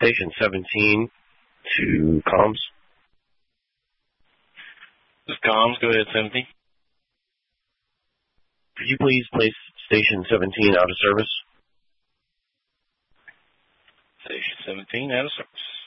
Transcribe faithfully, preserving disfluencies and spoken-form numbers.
station seventeen to comms. This is comms. Go ahead, seventeen. Could you please place station seventeen out of service? Station seventeen out of service.